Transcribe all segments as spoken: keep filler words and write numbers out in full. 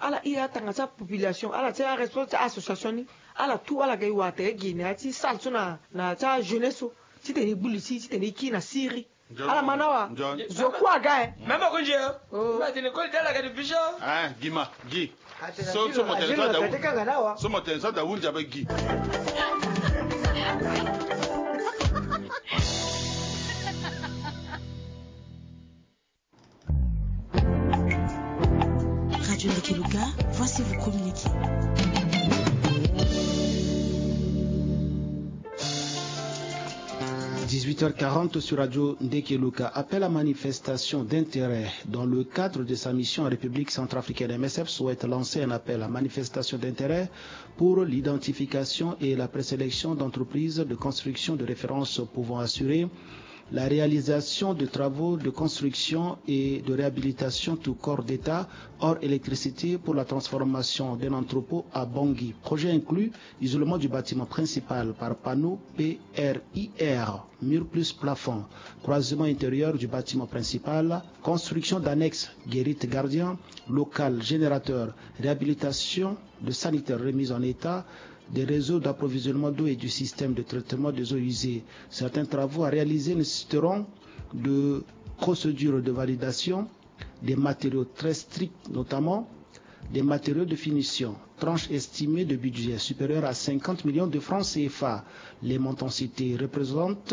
ala iya tanga sa population ala sa responsable association ni ala tout ala gay wate gine ati sal suna na ta jeunesse ti te ni bulisi ti te ni ki na siri ala manawa zo kwa gae même ko je o ba tini ko dala ga division ah gima gi so so mo tele sa da so mo tele sa da wunja ba gi Radio Ndekeluka, voici vous communiquer. dix-huit heures quarante sur Radio Ndekeluka. Appel à manifestation d'intérêt. Dans le cadre de sa mission en République centrafricaine, M S F souhaite lancer un appel à manifestation d'intérêt pour l'identification et la présélection d'entreprises de construction de référence pouvant assurer la réalisation de travaux de construction et de réhabilitation tout corps d'État hors électricité pour la transformation d'un entrepôt à Bangui. Projet inclut isolement du bâtiment principal par panneau P R I R, mur plus plafond, croisement intérieur du bâtiment principal, construction d'annexes guérite gardien, local générateur, réhabilitation de sanitaires remise en état, des réseaux d'approvisionnement d'eau et du système de traitement des eaux usées. Certains travaux à réaliser nécessiteront de procédures de validation, des matériaux très stricts notamment, des matériaux de finition. Tranche estimée de budget supérieure à cinquante millions de francs C F A. Les montants cités représentent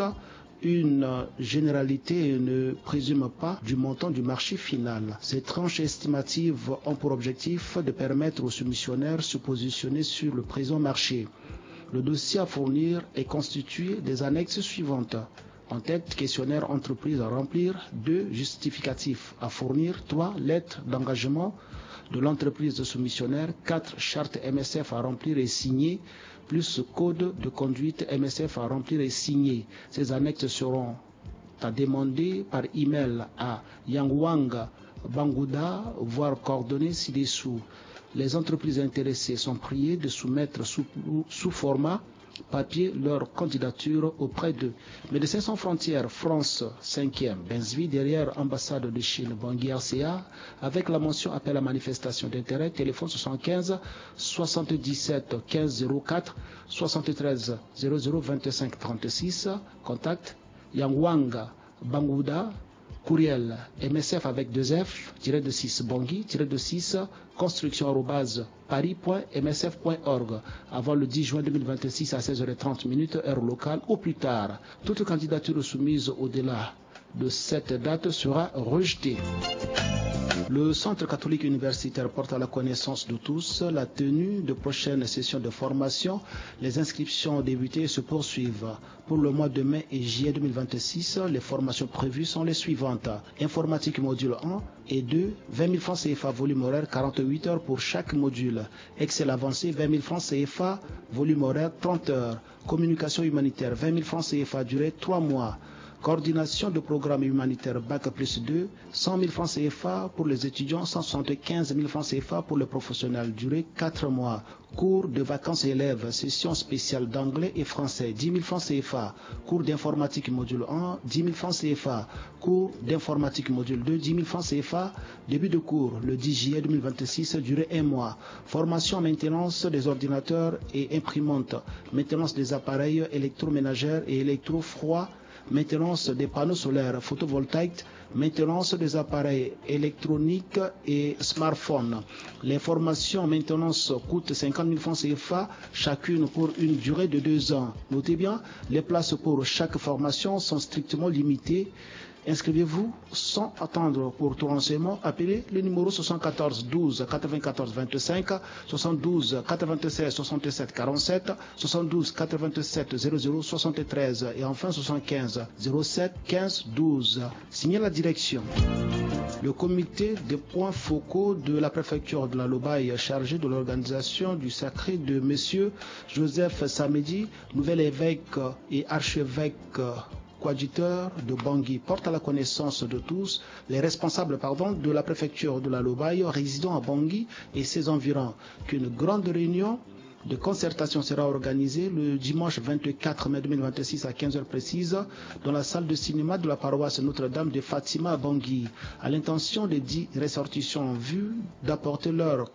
une généralité et ne présume pas du montant du marché final. Ces tranches estimatives ont pour objectif de permettre aux soumissionnaires de se positionner sur le présent marché. Le dossier à fournir est constitué des annexes suivantes. En tête, questionnaire entreprise à remplir, deux justificatifs à fournir, trois lettres d'engagement de l'entreprise de soumissionnaire, quatre chartes M S F à remplir et signer, plus code de conduite M S F à remplir et signer. Ces annexes seront à demander par email à Yangwanga Bangouda, voire coordonnées ci-dessous. Les entreprises intéressées sont priées de soumettre sous, sous format papier leur candidature auprès de Médecins sans frontières France cinquième, Benzvi derrière ambassade de Chine, Bangui R C A, avec la mention appel à manifestation d'intérêt, téléphone soixante-quinze soixante-dix-sept quinze zéro quatre soixante-treize zéro zéro vingt-cinq trente-six, contact Yangwanga Bangouda, courriel M S F avec deux F, tiré de six Bangui, tiré de six construction arobase paris point m s f point org avant le dix juin deux mille vingt-six à seize heures trente heure locale ou plus tard. Toute candidature soumise au-delà de cette date sera rejetée. Le Centre catholique universitaire porte à la connaissance de tous la tenue de prochaines sessions de formation. Les inscriptions ont débuté et se poursuivent. Pour le mois de mai et juillet deux mille vingt-six, les formations prévues sont les suivantes. Informatique module un et deux, vingt mille francs C F A volume horaire, quarante-huit heures pour chaque module. Excel avancé, vingt mille francs C F A volume horaire, trente heures. Communication humanitaire, vingt mille francs C F A durée trois mois. Coordination de programme humanitaire Bac plus deux, cent mille francs C F A pour les étudiants, cent soixante-quinze mille francs C F A pour les professionnels, durée quatre mois. Cours de vacances élèves, session spéciale d'anglais et français, dix mille francs C F A. Cours d'informatique module un, dix mille francs C F A. Cours d'informatique module deux, dix mille francs C F A. Début de cours le dix juillet deux mille vingt-six, durée un mois. Formation maintenance des ordinateurs et imprimantes, maintenance des appareils électroménagers et électro-froids, maintenance des panneaux solaires photovoltaïques, maintenance des appareils électroniques et smartphones. Les formations maintenance coûtent cinquante mille francs C F A chacune pour une durée de deux ans. Notez bien, les places pour chaque formation sont strictement limitées. Inscrivez-vous sans attendre. Pour tout renseignement, appelez le numéro soixante-quatorze douze quatre-vingt-quatorze vingt-cinq, soixante-douze quatre-vingt-seize soixante-sept quarante-sept, soixante-douze quatre-vingt-sept zéro zéro soixante-treize et enfin soixante-quinze zéro sept quinze douze. Signez la direction. Le comité des points focaux de la préfecture de la Lobaye chargé de l'organisation du sacré de Monsieur Joseph Samedi, nouvel évêque et archevêque coadjuteur de Bangui, porte à la connaissance de tous les responsables pardon, de la préfecture de la Lobaye résidant à Bangui et ses environs qu'une grande réunion de concertation sera organisée le dimanche vingt-quatre mai deux mille vingt-six à quinze heures précises dans la salle de cinéma de la paroisse Notre-Dame de Fatima à Bangui, à l'intention des dix ressortissants en vue d'apporter leur